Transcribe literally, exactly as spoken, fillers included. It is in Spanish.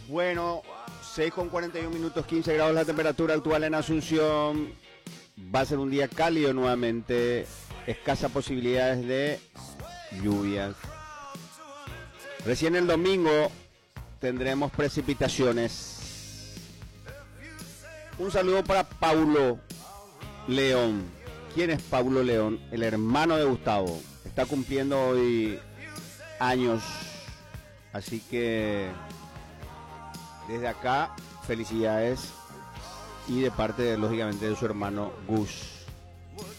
Bueno, seis con cuarenta y un minutos, quince grados la temperatura actual en Asunción. Va a ser un día cálido nuevamente. Escasas posibilidades de lluvias. Recién el domingo tendremos precipitaciones. Un saludo para Paulo León. ¿Quién es Paulo León? El hermano de Gustavo. Está cumpliendo hoy años. Así que desde acá, felicidades. Y de parte, de, lógicamente, de su hermano Gus.